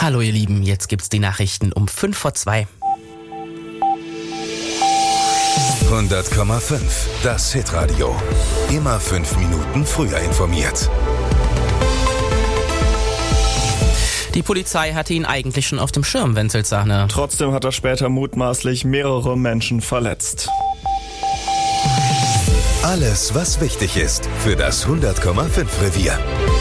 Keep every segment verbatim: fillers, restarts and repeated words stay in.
Hallo ihr Lieben, jetzt gibt's die Nachrichten um fünf vor zwei. hundert Komma fünf, das Hitradio. Immer fünf Minuten früher informiert. Die Polizei hatte ihn eigentlich schon auf dem Schirm, Wenzel Zahner. Trotzdem hat er später mutmaßlich mehrere Menschen verletzt. Alles, was wichtig ist für das hundert Komma fünf Revier.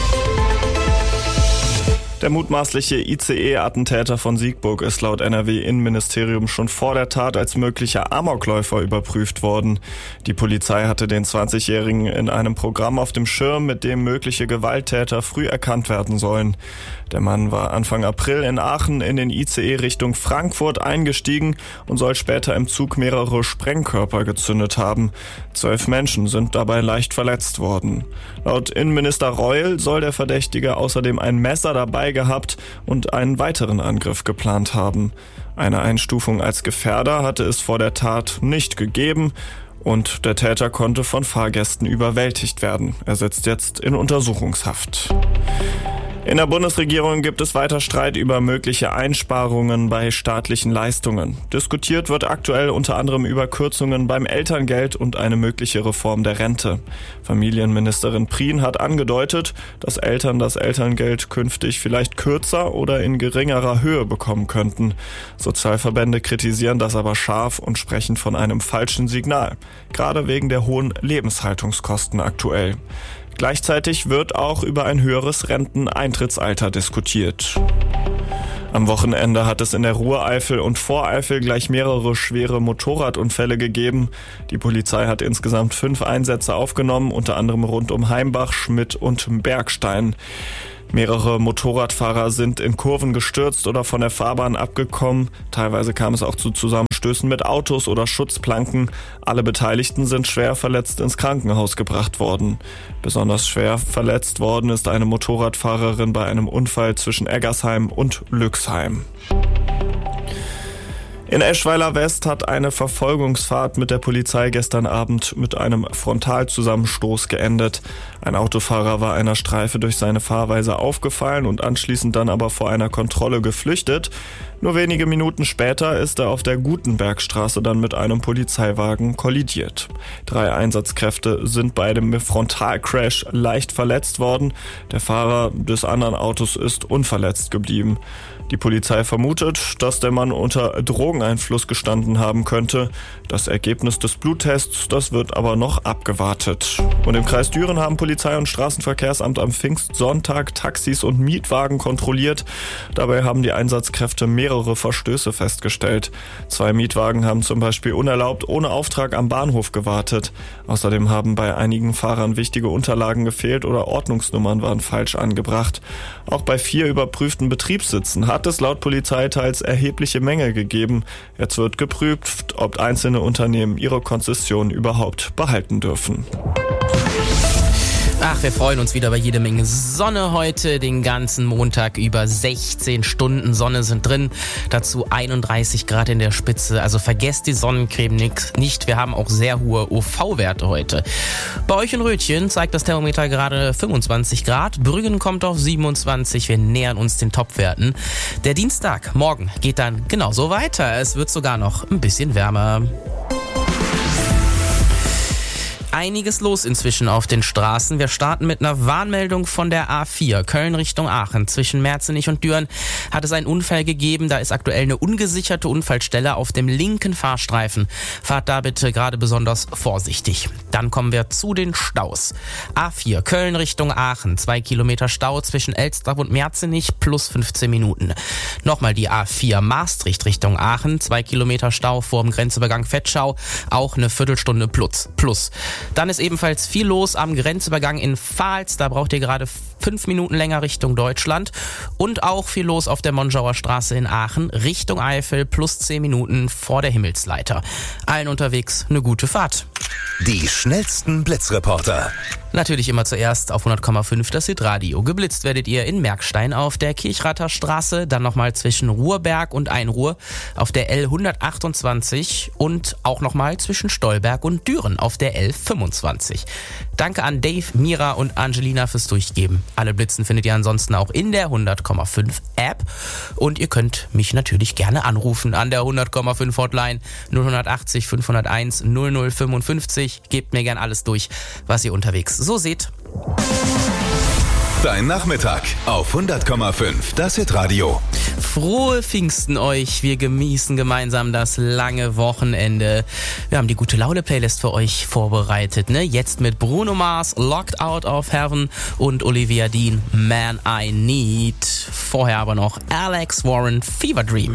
Der mutmaßliche I C E-Attentäter von Siegburg ist laut N R W-Innenministerium schon vor der Tat als möglicher Amokläufer überprüft worden. Die Polizei hatte den zwanzigjährigen in einem Programm auf dem Schirm, mit dem mögliche Gewalttäter früh erkannt werden sollen. Der Mann war Anfang April in Aachen in den I C E Richtung Frankfurt eingestiegen und soll später im Zug mehrere Sprengkörper gezündet haben. Zwölf Menschen sind dabei leicht verletzt worden. Laut Innenminister Reul soll der Verdächtige außerdem ein Messer dabei gehabt und einen weiteren Angriff geplant haben. Eine Einstufung als Gefährder hatte es vor der Tat nicht gegeben und der Täter konnte von Fahrgästen überwältigt werden. Er sitzt jetzt in Untersuchungshaft. In der Bundesregierung gibt es weiter Streit über mögliche Einsparungen bei staatlichen Leistungen. Diskutiert wird aktuell unter anderem über Kürzungen beim Elterngeld und eine mögliche Reform der Rente. Familienministerin Prien hat angedeutet, dass Eltern das Elterngeld künftig vielleicht kürzer oder in geringerer Höhe bekommen könnten. Sozialverbände kritisieren das aber scharf und sprechen von einem falschen Signal, gerade wegen der hohen Lebenshaltungskosten aktuell. Gleichzeitig wird auch über ein höheres Renteneintrittsalter diskutiert. Am Wochenende hat es in der Ruhr-Eifel und Voreifel gleich mehrere schwere Motorradunfälle gegeben. Die Polizei hat insgesamt fünf Einsätze aufgenommen, unter anderem rund um Heimbach, Schmidt und Bergstein. Mehrere Motorradfahrer sind in Kurven gestürzt oder von der Fahrbahn abgekommen. Teilweise kam es auch zu Zusammenstößen mit Autos oder Schutzplanken. Alle Beteiligten sind schwer verletzt ins Krankenhaus gebracht worden. Besonders schwer verletzt worden ist eine Motorradfahrerin bei einem Unfall zwischen Eggersheim und Lüxheim. In Eschweiler West hat eine Verfolgungsfahrt mit der Polizei gestern Abend mit einem Frontalzusammenstoß geendet. Ein Autofahrer war einer Streife durch seine Fahrweise aufgefallen und anschließend dann aber vor einer Kontrolle geflüchtet. Nur wenige Minuten später ist er auf der Gutenbergstraße dann mit einem Polizeiwagen kollidiert. Drei Einsatzkräfte sind bei dem Frontalcrash leicht verletzt worden. Der Fahrer des anderen Autos ist unverletzt geblieben. Die Polizei vermutet, dass der Mann unter Drogeneinfluss gestanden haben könnte. Das Ergebnis des Bluttests, das wird aber noch abgewartet. Und im Kreis Düren haben Polizei und Straßenverkehrsamt am Pfingstsonntag Taxis und Mietwagen kontrolliert. Dabei haben die Einsatzkräfte mehrere Verstöße festgestellt. Zwei Mietwagen haben zum Beispiel unerlaubt ohne Auftrag am Bahnhof gewartet. Außerdem haben bei einigen Fahrern wichtige Unterlagen gefehlt oder Ordnungsnummern waren falsch angebracht. Auch bei vier überprüften Betriebssitzen hat es laut Polizei teils erhebliche Mängel gegeben. Jetzt wird geprüft, ob einzelne Unternehmen ihre Konzession überhaupt behalten dürfen. Ach, wir freuen uns wieder über jede Menge Sonne heute, den ganzen Montag über sechzehn Stunden Sonne sind drin, dazu einunddreißig Grad in der Spitze, also vergesst die Sonnencreme nicht, wir haben auch sehr hohe O V-Werte heute. Bei euch in Rötchen zeigt das Thermometer gerade fünfundzwanzig Grad, Brüggen kommt auf siebenundzwanzig, wir nähern uns den Topwerten. Der Dienstag, morgen, geht dann genauso weiter, es wird sogar noch ein bisschen wärmer. Einiges los inzwischen auf den Straßen. Wir starten mit einer Warnmeldung von der A vier, Köln Richtung Aachen. Zwischen Merzenich und Düren hat es einen Unfall gegeben. Da ist aktuell eine ungesicherte Unfallstelle auf dem linken Fahrstreifen. Fahrt da bitte gerade besonders vorsichtig. Dann kommen wir zu den Staus. A vier, Köln Richtung Aachen. Zwei Kilometer Stau zwischen Elster und Merzenich plus fünfzehn Minuten. Nochmal die A vier, Maastricht Richtung Aachen. Zwei Kilometer Stau vor dem Grenzübergang Vetschau. Auch eine Viertelstunde plus. plus. Dann ist ebenfalls viel los am Grenzübergang in Pfalz. Da braucht ihr gerade fünf Minuten länger Richtung Deutschland. Und auch viel los auf der Monschauer Straße in Aachen Richtung Eifel plus zehn Minuten vor der Himmelsleiter. Allen unterwegs eine gute Fahrt. Die schnellsten Blitzreporter. Natürlich immer zuerst auf hundert Komma fünf das Hitradio. Geblitzt werdet ihr in Merkstein auf der Kirchrather Straße, dann nochmal zwischen Ruhrberg und Einruhr auf der L hundertachtundzwanzig und auch nochmal zwischen Stolberg und Düren auf der L fünfundzwanzig. Danke an Dave, Mira und Angelina fürs Durchgeben. Alle Blitzen findet ihr ansonsten auch in der hundert Komma fünf App. Und ihr könnt mich natürlich gerne anrufen an der hundert Komma fünf Hotline null achtzig fünfhunderteins null null fünfundfünfzig. Gebt mir gern alles durch, was ihr unterwegs so seht. Dein Nachmittag auf hundert Komma fünf, das Hitradio. Frohe Pfingsten euch. Wir genießen gemeinsam das lange Wochenende. Wir haben die gute Laune-Playlist für euch vorbereitet. Ne? Jetzt mit Bruno Mars, Locked Out of Heaven und Olivia Dean, Man I Need. Vorher aber noch Alex Warren, Fever Dream.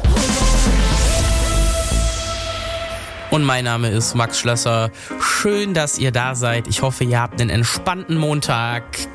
Und mein Name ist Max Schlösser. Schön, dass ihr da seid. Ich hoffe, ihr habt einen entspannten Montag.